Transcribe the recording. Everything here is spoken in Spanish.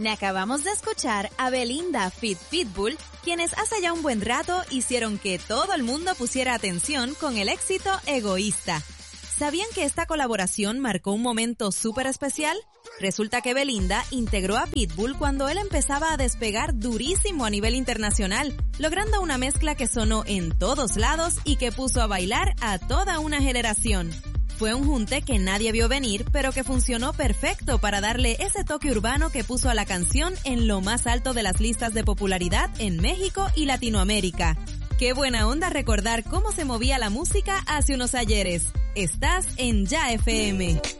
Acabamos de escuchar a Belinda feat. Pitbull, quienes hace ya un buen rato hicieron que todo el mundo pusiera atención con el éxito Egoísta. ¿Sabían que esta colaboración marcó un momento súper especial? Resulta que Belinda integró a Pitbull cuando él empezaba a despegar durísimo a nivel internacional, logrando una mezcla que sonó en todos lados y que puso a bailar a toda una generación. Fue un junte que nadie vio venir, pero que funcionó perfecto para darle ese toque urbano que puso a la canción en lo más alto de las listas de popularidad en México y Latinoamérica. Qué buena onda recordar cómo se movía la música hace unos ayeres. Estás en Ya FM.